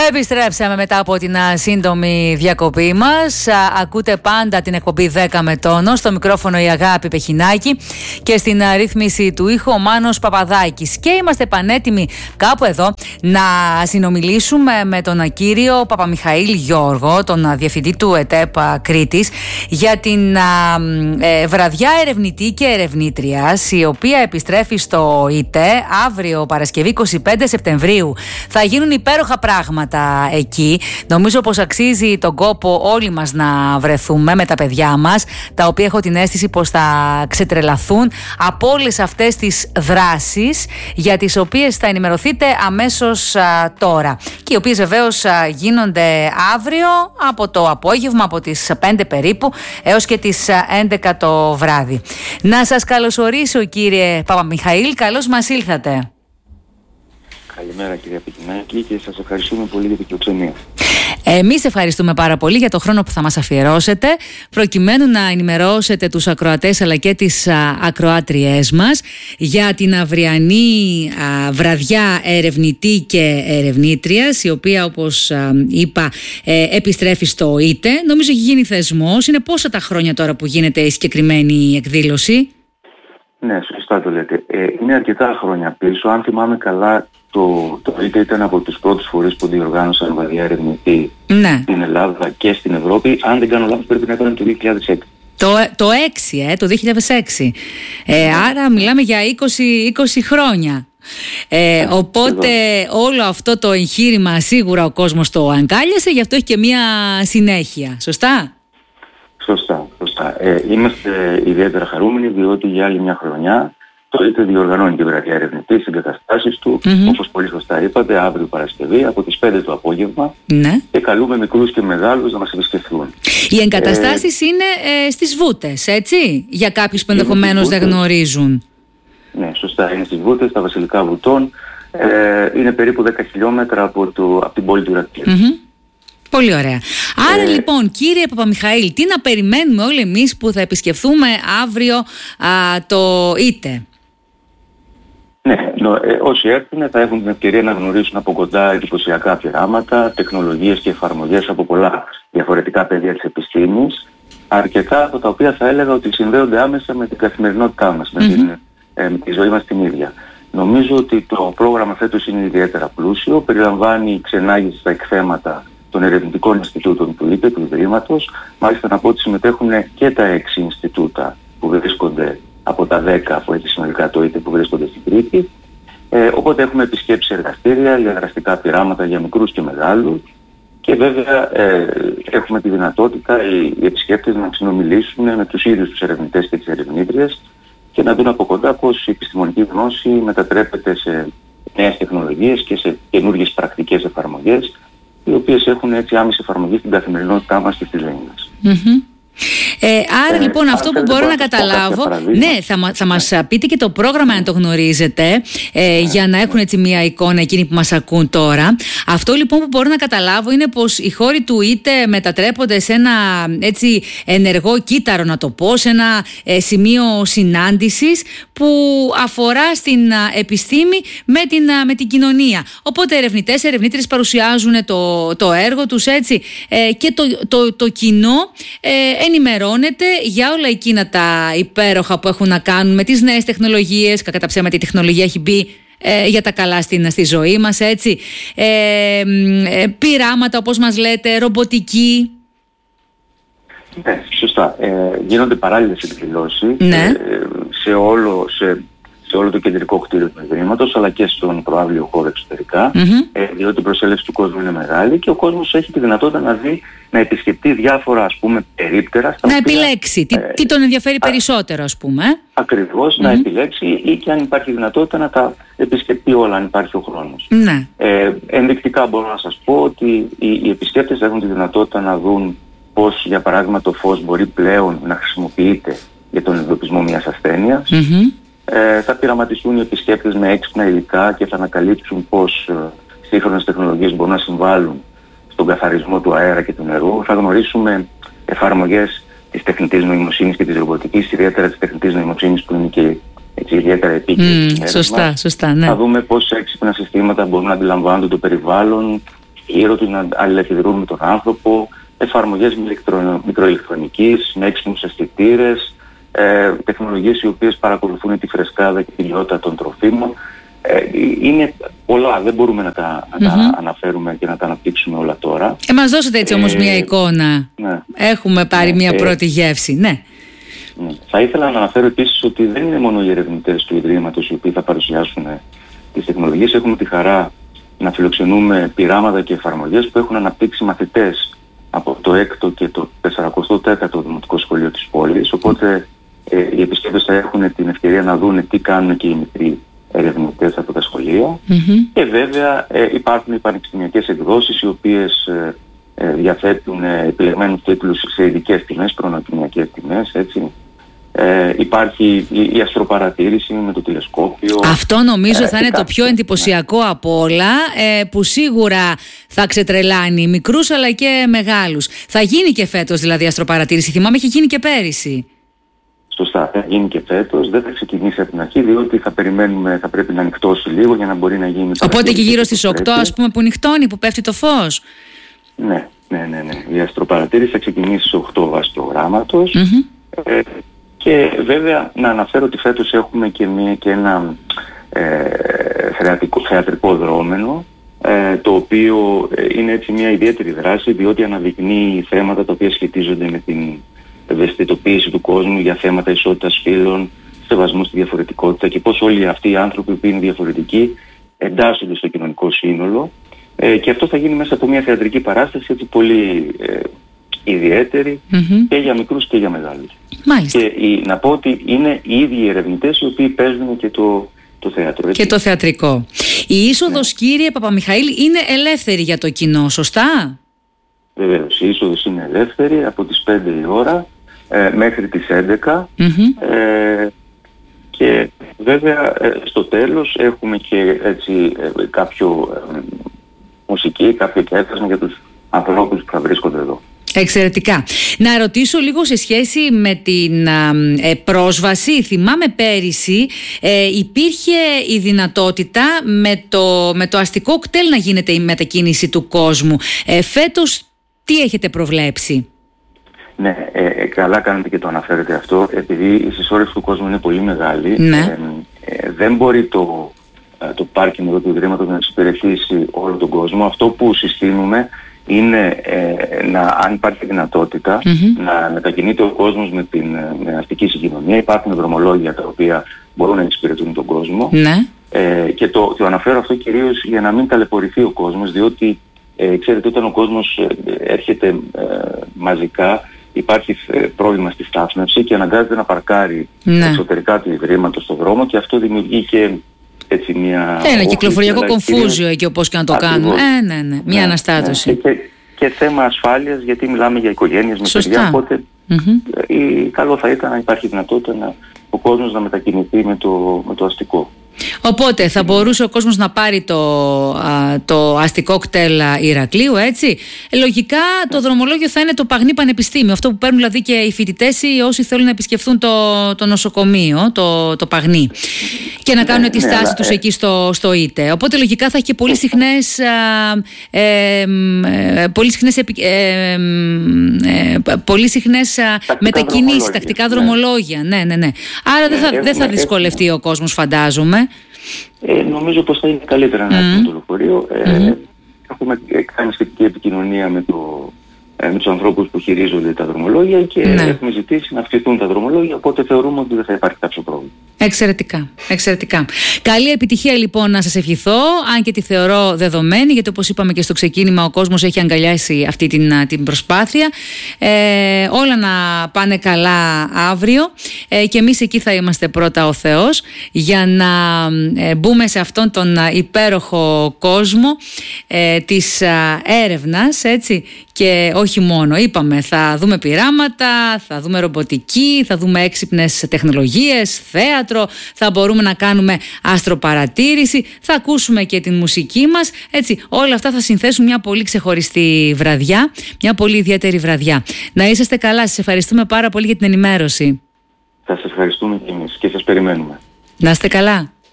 Επιστρέψαμε μετά από την σύντομη διακοπή μας. Ακούτε πάντα την εκπομπή 10 με τόνο. Στο μικρόφωνο η Αγάπη Πεχινάκη και στην ρύθμιση του ήχου ο Μάνος Παπαδάκης. Και είμαστε πανέτοιμοι κάπου εδώ να συνομιλήσουμε με τον κύριο Παπαμιχαήλ Γιώργο, τον διευθυντή του ΕΤΕΠ Κρήτης, για την βραδιά ερευνητή και ερευνήτριας, η οποία επιστρέφει στο ΙΤΕ αύριο Παρασκευή 25 Σεπτεμβρίου. Θα γίνουν υπέροχα πράγματα εκεί. Νομίζω πως αξίζει τον κόπο όλοι μας να βρεθούμε με τα παιδιά μας, τα οποία έχω την αίσθηση πως θα ξετρελαθούν από όλες αυτές τις δράσεις για τις οποίες θα ενημερωθείτε αμέσως τώρα, και οι οποίες βεβαίως γίνονται αύριο από το απόγευμα, από τις 5 περίπου έως και τις 11 το βράδυ. Να σας καλωσορίσω, κύριε Παπαμιχαήλ, καλώς μας ήλθατε. Καλημέρα, κυρία Πεχινάκη, και σας ευχαριστούμε πολύ για την φιλοξενία. Εμείς ευχαριστούμε πάρα πολύ για το χρόνο που θα μας αφιερώσετε, προκειμένου να ενημερώσετε τους ακροατές αλλά και τις ακροάτριές μας για την αυριανή βραδιά ερευνητή και ερευνήτριας, η οποία, όπως είπα, επιστρέφει στο ΙΤΕ. Νομίζω έχει γίνει θεσμός. Είναι πόσα τα χρόνια τώρα που γίνεται η συγκεκριμένη εκδήλωση? Ναι, σωστά το λέτε. Είναι αρκετά χρόνια πίσω. Αν θυμάμαι καλά, το ΙΤΕ ήταν από τους πρώτους φορείς που διοργάνωσαν βραδιά ερευνητή στην Ελλάδα και στην Ευρώπη. Αν δεν κάνω λάθος, πρέπει να ήταν το 2006. Το 2006. Άρα μιλάμε για 20 χρόνια. Οπότε όλο αυτό το εγχείρημα σίγουρα ο κόσμος το αγκάλιασε, γι' αυτό έχει και μία συνέχεια. Σωστά? Σωστά. Είμαστε ιδιαίτερα χαρούμενοι, διότι για άλλη μια χρονιά το ΙΤΕ διοργανώνει τη βραδιά ερευνητή στις εγκαταστάσεις του, όπως πολύ σωστά είπατε, αύριο Παρασκευή από τις 5 το απόγευμα, και καλούμε μικρούς και μεγάλους να μας επισκεφθούν. Οι εγκαταστάσεις είναι στις Βούτες, έτσι, για κάποιους που ενδεχομένως δεν γνωρίζουν? Ναι, σωστά, είναι στις Βούτες, στα Βασιλικά Βουτών. Είναι περίπου 10 χιλιόμετρα από την πόλη του Ηρακλείου. Πολύ ωραία. Άρα λοιπόν, κύριε Παπαμιχαήλ, τι να περιμένουμε όλοι εμείς που θα επισκεφθούμε αύριο το ΙΤΕ? Ναι, όσοι έρθουν θα έχουν την ευκαιρία να γνωρίσουν από κοντά εντυπωσιακά πειράματα, τεχνολογίες και εφαρμογές από πολλά διαφορετικά πεδία της επιστήμης, αρκετά από τα οποία θα έλεγα ότι συνδέονται άμεσα με την καθημερινότητά μας, με τη ζωή μας την ίδια. Νομίζω ότι το πρόγραμμα φέτος είναι ιδιαίτερα πλούσιο, περιλαμβάνει ξενάγηση στα εκθέματα των ερευνητικών Ινστιτούτων του ΙΤΕ, του Ιδρύματος. Μάλιστα να πω ότι συμμετέχουν και τα 6 Ινστιτούτα που βρίσκονται από τα 10 που έχει συνολικά το ΙΤΕ, που βρίσκονται στην Κρήτη. Οπότε έχουμε επισκέψεις εργαστήρια για δραστικά πειράματα για μικρούς και μεγάλους, και βέβαια έχουμε τη δυνατότητα οι επισκέπτες να συνομιλήσουν με τους ίδιους τους ερευνητές και τις ερευνήτριες και να δουν από κοντά πώς η επιστημονική γνώση μετατρέπεται σε νέες τεχνολογίες και σε καινούργιες πρακτικές εφαρμογές, οι οποίες έχουν έτσι άμεση εφαρμογή στην καθημερινότητά μας και στη ζωή μας. Άρα λοιπόν αυτό που μπορώ να καταλάβω, ναι, θα μας πείτε και το πρόγραμμα, αν το γνωρίζετε, για να έχουν έτσι μια εικόνα εκείνοι που μας ακούν τώρα. Αυτό λοιπόν που μπορώ να καταλάβω είναι πως οι χώροι του ΙΤΕ μετατρέπονται σε ένα έτσι ενεργό κύτταρο, να το πω, σε ένα σημείο συνάντησης που αφορά στην επιστήμη με την κοινωνία. Οπότε ερευνητές, ερευνήτριες παρουσιάζουν το έργο τους, έτσι, και το κοινό ενημερώνεται για όλα εκείνα τα υπέροχα που έχουν να κάνουν με τις νέες τεχνολογίες. Κατά ψέματα η τεχνολογία έχει μπει για τα καλά στη ζωή μας, έτσι. Πειράματα, όπως μας λέτε, ρομποτική. Ναι, σωστά. Γίνονται παράλληλες εκδηλώσεις σε όλο το κεντρικό κτίριο του Ιδρύματος, αλλά και στον προαύλιο χώρο εξωτερικά, διότι η προσέλευση του κόσμου είναι μεγάλη και ο κόσμος έχει τη δυνατότητα να δει, να επισκεφτεί διάφορα, ας πούμε, περίπτερα. Να επιλέξει τι τον ενδιαφέρει περισσότερο, ας πούμε. Ακριβώς, να επιλέξει, ή και αν υπάρχει δυνατότητα να τα επισκεφτεί όλα, αν υπάρχει ο χρόνος. Ενδεικτικά μπορώ να σας πω ότι οι επισκέπτες έχουν τη δυνατότητα να δουν πώς, για παράδειγμα, το φως μπορεί πλέον να χρησιμοποιείται για τον εντοπισμό μιας ασθένειας. Θα πειραματιστούν οι επισκέπτες με έξυπνα υλικά και θα ανακαλύψουν πώς σύγχρονες τεχνολογίες μπορούν να συμβάλλουν στον καθαρισμό του αέρα και του νερού. Θα γνωρίσουμε εφαρμογές της τεχνητής νοημοσύνης και της ρομποτικής, ιδιαίτερα της τεχνητής νοημοσύνης, που είναι και έτσι ιδιαίτερα επίκαιρη. Σωστά, ναι. Θα δούμε πώς έξυπνα συστήματα μπορούν να αντιλαμβάνονται το περιβάλλον γύρω του, να αλληλεπιδρούν με τον άνθρωπο, εφαρμογές μικροηλεκτρονικής, με έξυπνους αισθητήρες, τεχνολογίες οι οποίες παρακολουθούν τη φρεσκάδα και την ποιότητα των τροφίμων. Είναι πολλά, δεν μπορούμε να τα αναφέρουμε και να τα αναπτύξουμε όλα τώρα. Μας δώσετε έτσι όμως μια εικόνα. Ναι. Έχουμε πάρει μια πρώτη γεύση. Ναι. Θα ήθελα να αναφέρω επίσης ότι δεν είναι μόνο οι ερευνητές του Ιδρύματος οι οποίοι θα παρουσιάσουν τις τεχνολογίες. Έχουμε τη χαρά να φιλοξενούμε πειράματα και εφαρμογές που έχουν αναπτύξει μαθητές από το 6ο και το 44ο Δημοτικό Σχολείο της πόλης. Οπότε οι επισκέπτες θα έχουν την ευκαιρία να δουν τι κάνουν και οι μικροί ερευνητές από τα σχολεία. Και βέβαια υπάρχουν οι πανεπιστημιακές εκδόσεις οι οποίες διαθέτουν επιλεγμένους τίτλους σε ειδικές τιμές, προνοτιμιακές τιμές, έτσι. Υπάρχει η αστροπαρατήρηση με το τηλεσκόπιο. Αυτό νομίζω θα είναι το πιο εντυπωσιακό από όλα, που σίγουρα θα ξετρελάνει μικρούς αλλά και μεγάλους. Θα γίνει και φέτος δηλαδή αστροπαρατήρηση, θυμάμαι είχε γίνει και πέρυσι. Σωστά, θα γίνει και φέτος, δεν θα ξεκινήσει από την αρχή διότι θα πρέπει να νυχτώσει λίγο για να μπορεί να γίνει. Οπότε και γύρω στις 8 ας πούμε που νυχτώνει, που πέφτει το φως. Ναι. Η αστροπαρατήρηση θα ξεκινήσει στις 8 βάσει προγράμματος. Και βέβαια να αναφέρω ότι φέτος έχουμε και ένα θεατρικό δρόμενο, το οποίο είναι έτσι μια ιδιαίτερη δράση διότι αναδεικνύει θέματα τα οποία σχετίζονται με την ευαισθητοποίηση του κόσμου για θέματα ισότητας φύλων, σεβασμού στη διαφορετικότητα και πώς όλοι αυτοί οι άνθρωποι που είναι διαφορετικοί εντάσσονται στο κοινωνικό σύνολο, και αυτό θα γίνει μέσα από μια θεατρική παράσταση έτσι πολύ ιδιαίτερη και για μικρούς και για μεγάλους. Μάλιστα. Και να πω ότι είναι οι ίδιοι οι ερευνητές οι οποίοι παίζουν και το θέατρο. Έτσι. Και το θεατρικό. Η είσοδος, κύριε Παπαμιχαήλ, είναι ελεύθερη για το κοινό, σωστά? Βεβαίως, η είσοδος είναι ελεύθερη από τις 5 η ώρα μέχρι τις 11. Και βέβαια στο τέλος έχουμε και έτσι κάποιο μουσική, κάποιο κέρδισμα για τους ανθρώπους που θα βρίσκονται εδώ. Εξαιρετικά. Να ρωτήσω λίγο σε σχέση με την πρόσβαση. Θυμάμαι πέρυσι υπήρχε η δυνατότητα με το αστικό κτέλ να γίνεται η μετακίνηση του κόσμου. Φέτος τι έχετε προβλέψει? Ναι, καλά κάνετε και το αναφέρετε αυτό. Επειδή η συσσόρευση του κόσμου είναι πολύ μεγάλη, δεν μπορεί το πάρκινγκ εδώ του Ιδρύματος να εξυπηρετήσει όλο τον κόσμο. Αυτό που συστήνουμε είναι αν υπάρχει δυνατότητα να μετακινείται ο κόσμος με αστική συγκοινωνία. Υπάρχουν δρομολόγια τα οποία μπορούν να εξυπηρετούν τον κόσμο. Και το αναφέρω αυτό κυρίως για να μην ταλαιπωρηθεί ο κόσμος, διότι ξέρετε όταν ο κόσμος έρχεται μαζικά υπάρχει πρόβλημα στη στάθμευση και αναγκάζεται να παρκάρει εξωτερικά του Ιδρύματος στον δρόμο και αυτό δημιουργεί και έτσι μια... Ένα κυκλοφοριακό κομφούζιο εκεί όπως και να το κάνουμε. Μια αναστάτωση. Και θέμα ασφάλειας, γιατί μιλάμε για οικογένειες με παιδιά, οπότε καλό θα ήταν να υπάρχει δυνατότητα ο κόσμος να μετακινηθεί με το αστικό. Οπότε θα μπορούσε ο κόσμος να πάρει το αστικό κτέλ Ηρακλείου, έτσι. Λογικά το δρομολόγιο θα είναι το Παγνί Πανεπιστήμιο, αυτό που παίρνουν δηλαδή και οι φοιτητές ή όσοι θέλουν να επισκεφθούν το νοσοκομείο, το Παγνί, και να κάνουν τη στάση τους εκεί στο ΙΤΕ. Οπότε λογικά θα έχει και πολύ συχνές μετακινήσεις, τακτικά δρομολόγια. Ναι. Άρα δεν θα δυσκολευτεί ο κόσμος, φαντάζομαι. Νομίζω πως θα είναι καλύτερα να έχουμε το λεωφορείο. Έχουμε κάνει σχετική επικοινωνία με τους ανθρώπους που χειρίζονται τα δρομολόγια και έχουμε ζητήσει να αυξηθούν τα δρομολόγια, οπότε θεωρούμε ότι δεν θα υπάρχει κάποιο πρόβλημα. Εξαιρετικά. Καλή επιτυχία λοιπόν να σας ευχηθώ, αν και τη θεωρώ δεδομένη, γιατί όπως είπαμε και στο ξεκίνημα ο κόσμος έχει αγκαλιάσει αυτή την προσπάθεια. Όλα να πάνε καλά αύριο και εμείς εκεί θα είμαστε πρώτα ο Θεός για να μπούμε σε αυτόν τον υπέροχο κόσμο της έρευνας, έτσι, και όχι μόνο. Είπαμε, θα δούμε πειράματα, θα δούμε ρομποτική, θα δούμε έξυπνες τεχνολογίες, θέατρο, θα μπορούμε να κάνουμε αστροπαρατήρηση, θα ακούσουμε και την μουσική μας, έτσι, όλα αυτά θα συνθέσουν μια πολύ ξεχωριστή βραδιά, μια πολύ ιδιαίτερη βραδιά. Να είσαστε καλά, σας ευχαριστούμε πάρα πολύ για την ενημέρωση. Θα σας ευχαριστούμε και εμείς και σας περιμένουμε. Να είστε καλά.